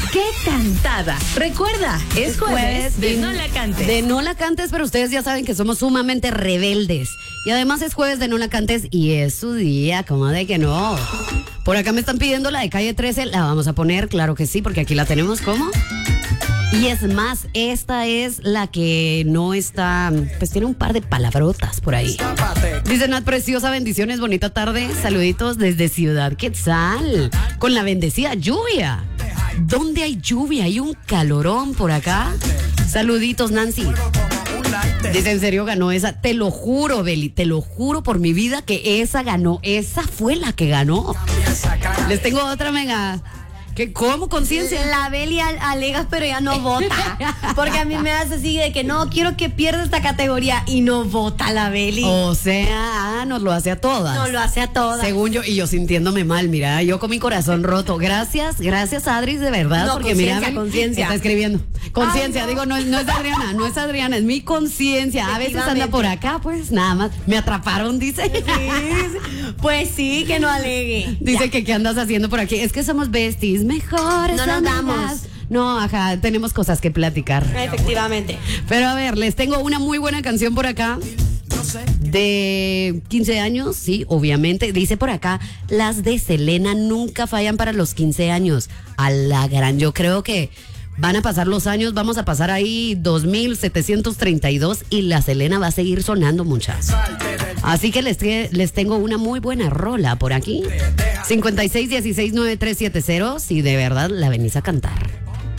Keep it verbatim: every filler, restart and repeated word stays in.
¡Qué cantada! Recuerda, es jueves de No La Cantes. De No La Cantes, pero ustedes ya saben que somos sumamente rebeldes. Y además es jueves de No La Cantes y es su día, ¿cómo de que no? Por acá me están pidiendo la de Calle trece, la vamos a poner, claro que sí, porque aquí la tenemos, ¿cómo? Y es más, esta es la que no está, pues tiene un par de palabrotas por ahí. Dice Nat, preciosa, bendiciones, bonita tarde, saluditos desde Ciudad Quetzal, con la bendecida lluvia. ¿Dónde hay lluvia? Hay un calorón por acá. Saluditos, Nancy. Dice, ¿en serio ganó esa? Te lo juro, Beli, te lo juro por mi vida que esa ganó. Esa fue la que ganó. Les tengo otra mega... ¿Qué, ¿Cómo conciencia? La Beli alega, pero ya no vota. Porque a mí me hace así de que no, quiero que pierda esta categoría y no vota la Beli. O sea, nos lo hace a todas. Nos lo hace a todas. Según yo, y yo sintiéndome mal, mira, yo con mi corazón roto. Gracias, gracias Adris, de verdad. No, porque mira, conciencia. está escribiendo. Conciencia, no. digo, no, no es Adriana, no es Adriana, es mi conciencia. A veces anda por acá, pues nada más. Me atraparon, dice. Sí, pues sí, que no alegue. Dice ya. que qué andas haciendo por aquí. Es que somos besties mejores. No nos damos. No, ajá, tenemos cosas que platicar. Efectivamente. Pero a ver, les tengo una muy buena canción por acá. De quince años, sí, obviamente. Dice por acá, las de Selena nunca fallan para los quince años. A la gran, yo creo que van a pasar los años, vamos a pasar ahí dos mil setecientos treinta y dos y la Selena va a seguir sonando, muchas. Así que les, les tengo una muy buena rola por aquí. cincuenta y seis dieciséis noventa y tres setenta, si de verdad la venís a cantar.